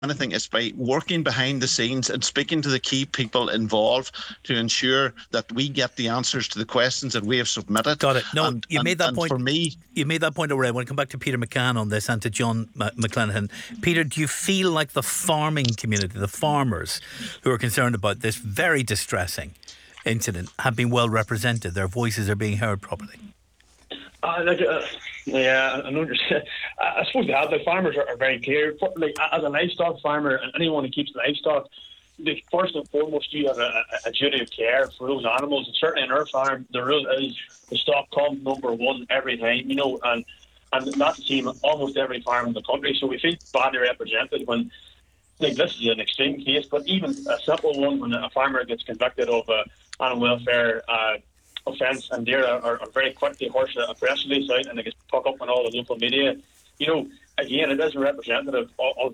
anything, it's by working behind the scenes and speaking to the key people involved to ensure that we get the answers to the questions that we have submitted. Got it. No, And you made that point. for me, you made that point already. I want to come back to Peter McCann on this and to John McClenaghan. Peter, do you feel like the farming community, the farmers who are concerned about this very distressing incident, have been well represented? Their voices are being heard properly? Yeah, I know. I suppose the farmers are very clear. Like, as a livestock farmer and anyone who keeps livestock, first and foremost, you have a duty of care for those animals. And certainly in our farm, the rule is the stock comes number one every time, and that's the same almost every farm in the country. So we feel badly represented when, like, this is an extreme case, but even a simple one when a farmer gets convicted of animal welfare offence, and they are very quick to horse a press release out and they get put up on all the local media. Again, it is a representative of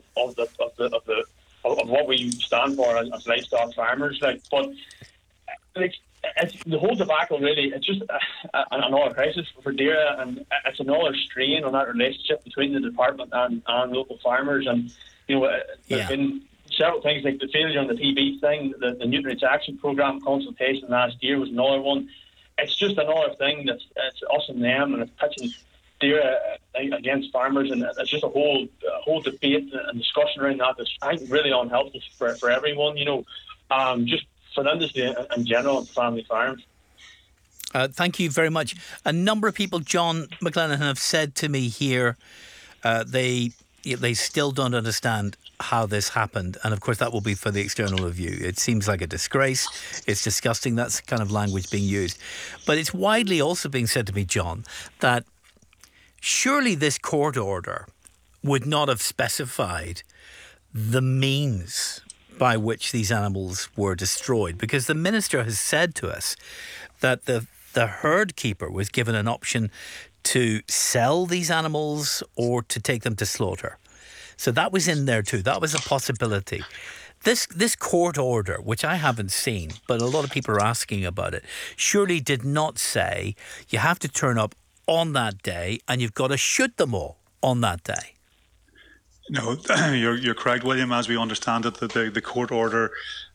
what we stand for as livestock farmers. But the whole debacle really, it's just another crisis for Dara, and it's another strain on that relationship between the department and local farmers. And there's been several things like the failure on the TB thing, the Nutrients Action Programme consultation last year was another one. It's just another thing that's us and them, and it's pitching Dara against farmers, and it's just a whole debate and discussion around that that's, I think, really unhelpful for everyone. Just for the industry in general and family farms. Thank you very much. A number of people, John McClenaghan, have said to me here, they still don't understand how this happened, and of course that will be for the external review. It seems like a disgrace. It's disgusting. That's the kind of language being used. But it's widely also being said to me, John, that surely this court order would not have specified the means by which these animals were destroyed, because the minister has said to us that the herd keeper was given an option to sell these animals or to take them to slaughter. So that was in there too. That was a possibility. This court order, which I haven't seen, but a lot of people are asking about it, surely did not say you have to turn up on that day and you've got to shoot them all on that day. No, you're correct, William. As we understand it, that the court order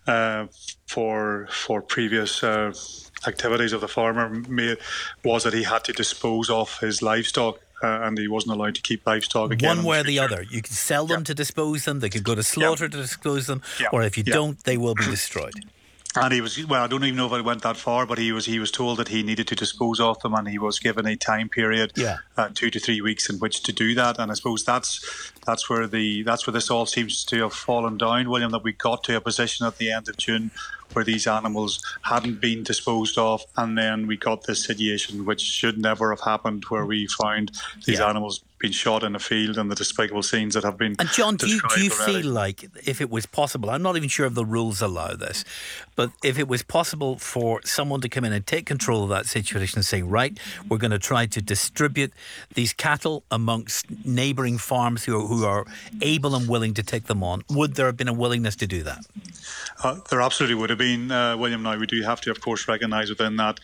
for previous activities of the farmer was that he had to dispose of his livestock. And he wasn't allowed to keep livestock again. One way or the other. You can sell them to dispose them. They could go to slaughter to dispose them. Or if you don't, they will be destroyed. And he was, I don't even know if it went that far, but he was told that he needed to dispose of them, and he was given a time period, 2 to 3 weeks, in which to do that. And I suppose that's where this all seems to have fallen down, William, that we got to a position at the end of June where these animals hadn't been disposed of, and then we got this situation which should never have happened, where we found these animals being shot in a field and the despicable scenes that have been. And John, do you feel like, if it was possible, I'm not even sure if the rules allow this, but if it was possible for someone to come in and take control of that situation and say, right, we're going to try to distribute these cattle amongst neighbouring farms who are able and willing to take them on, would there have been a willingness to do that? There absolutely would have been, William. Now we do have to, of course, recognise within that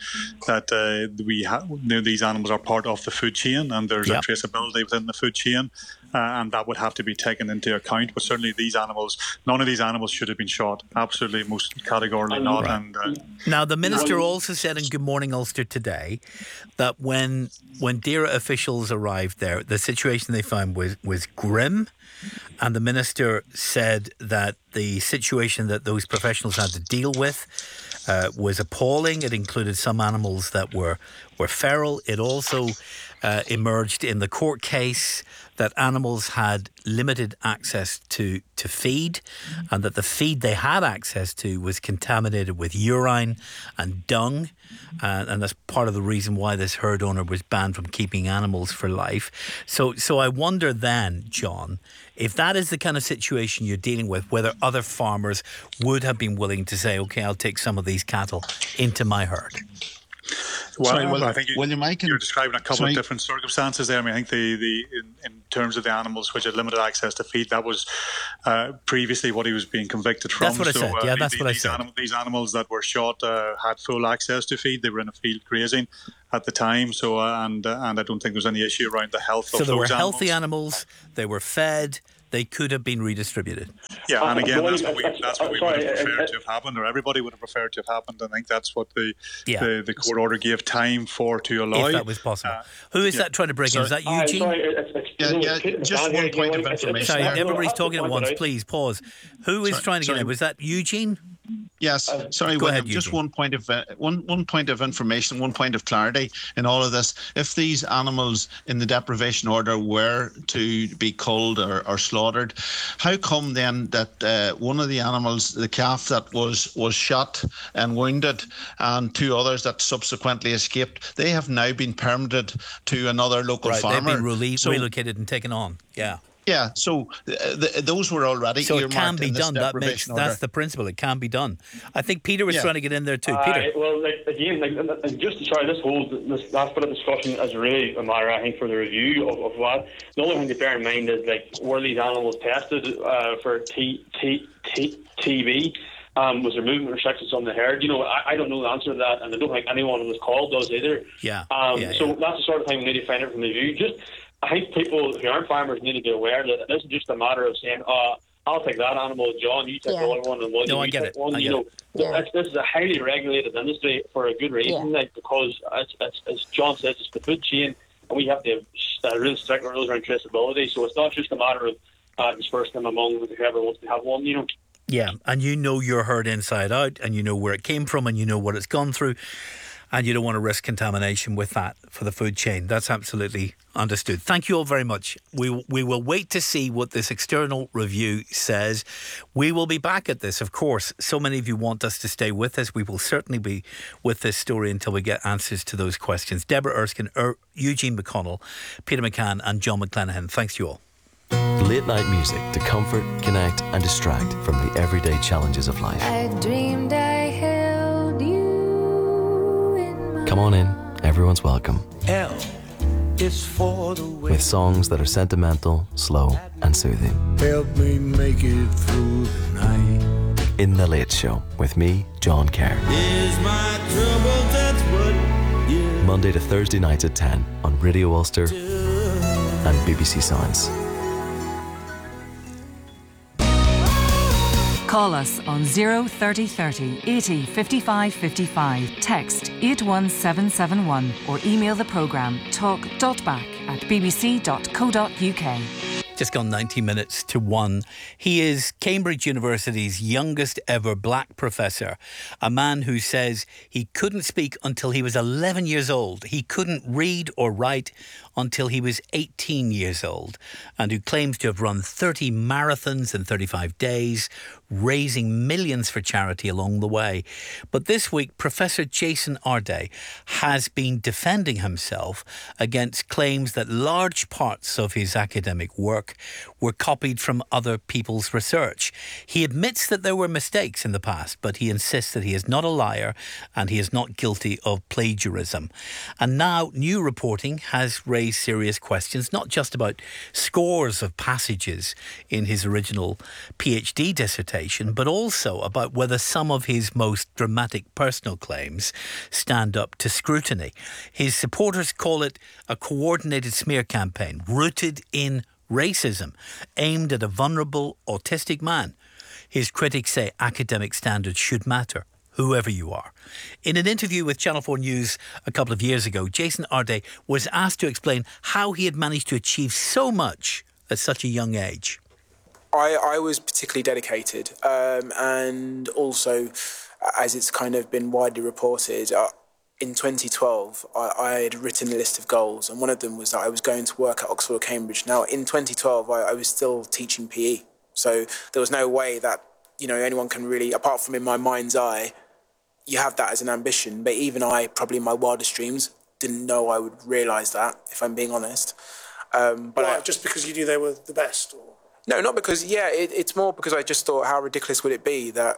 these animals are part of the food chain, and there's a traceability within the food chain, and that would have to be taken into account. But certainly, none of these animals should have been shot. Absolutely, most categorically not. Right. And now, the minister also said in Good Morning Ulster today that when DAERA officials arrived there, the situation they found was grim. And the minister said that the situation that those professionals had to deal with was appalling. It included some animals that were feral. It also emerged in the court case that animals had limited access to feed, and that the feed they had access to was contaminated with urine and dung. And that's part of the reason why this herd owner was banned from keeping animals for life. So I wonder then, John, if that is the kind of situation you're dealing with, whether other farmers would have been willing to say, OK, I'll take some of these cattle into my herd. Well, I think you're describing a couple of different circumstances there. I mean, I think in terms of the animals which had limited access to feed, that was previously what he was being convicted from. That's what I said. Yeah, that's what I said. These animals that were shot had full access to feed. They were in a field grazing at the time. So and I don't think there's any issue around the health of those animals. So they were healthy animals. They were fed. they could have been redistributed. Yeah, and again, that's what we would have preferred to have happened, or everybody would have preferred to have happened. I think that's what the court order gave time for to allow. If that was possible. Who is that trying to break in? Is that Eugene? Just one point of information. Sorry, everybody's talking at once. Please pause. Who is trying to get in? Was that Eugene? Yes, sorry, Go William. ahead, just one point of information, one point of clarity in all of this. If these animals in the deprivation order were to be culled or slaughtered, how come then that one of the animals, the calf that was shot and wounded, and two others that subsequently escaped, they have now been permitted to another local farmer? They've been relocated and taken on. Yeah, so those were already so earmarked. It can be done. That's the principle. It can be done. I think Peter was trying to get in there too. Peter. Well, just to try this last bit of discussion is really a matter, I think, for the review of what. The only thing to bear in mind is were these animals tested for TB? Was there movement restrictions on the herd? I don't know the answer to that, and I don't think anyone on this call does either. So that's the sort of thing we need to find out from the review. I think people who aren't farmers need to be aware that it isn't just a matter of saying, I'll take that animal, John, you take the other one, and I get it. This is a highly regulated industry for a good reason, because as John says, it's the food chain, and we have to have really strict rules around traceability. So it's not just a matter of dispersing them among whoever wants to have one. Yeah, and your herd inside out, and you know where it came from, and you know what it's gone through. And you don't want to risk contamination with that for the food chain. That's absolutely understood. Thank you all very much. We will wait to see what this external review says. We will be back at this, of course. So many of you want us to stay with us. We will certainly be with this story until we get answers to those questions. Deborah Erskine, Eugene McConnell, Peter McCann and John McClenaghan. Thanks to you all. Late night music to comfort, connect and distract from the everyday challenges of life. I dreamed I held you. Come on in, everyone's welcome. L is for the way. With songs that are sentimental, slow and soothing. Help me make it through the night. In The Late Show with me, John Kerr. Is my trouble, that's what you Monday to Thursday nights at 10 on Radio Ulster and BBC Sounds. Call us on 03030 80 55 55. Text 81771 or email the programme talk.back@bbc.co.uk. Just gone 90 minutes to 1. He is Cambridge University's youngest ever black professor, a man who says he couldn't speak until he was 11 years old. He couldn't read or write until he was 18 years old, and who claims to have run 30 marathons in 35 days, raising millions for charity along the way. But this week, Professor Jason Arday has been defending himself against claims that large parts of his academic work were copied from other people's research. He admits that there were mistakes in the past, but he insists that he is not a liar and he is not guilty of plagiarism. And now new reporting has raised serious questions, not just about scores of passages in his original PhD dissertation, but also about whether some of his most dramatic personal claims stand up to scrutiny. His supporters call it a coordinated smear campaign rooted in racism, aimed at a vulnerable autistic man. His critics say academic standards should matter, whoever you are. In an interview with Channel 4 News a couple of years ago, Jason Arday was asked to explain how he had managed to achieve so much at such a young age. I was particularly dedicated, and also, as it's kind of been widely reported, in 2012, I had written a list of goals, and one of them was that I was going to work at Oxford or Cambridge. Now, in 2012, I was still teaching PE, so there was no way that anyone can really, apart from in my mind's eye, you have that as an ambition. But even I, probably in my wildest dreams, didn't know I would realise that, if I'm being honest. But just because you knew they were the best? Or? No, not because, it's more because I just thought, how ridiculous would it be that,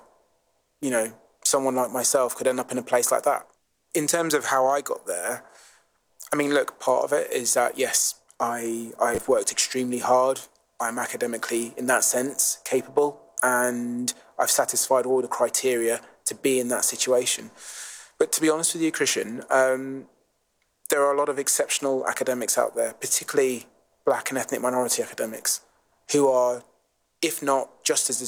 someone like myself could end up in a place like that? In terms of how I got there, I mean, look, part of it is that, yes, I've worked extremely hard. I'm academically, in that sense, capable, and I've satisfied all the criteria to be in that situation. But to be honest with you, Christian, there are a lot of exceptional academics out there, particularly black and ethnic minority academics, who are, if not just as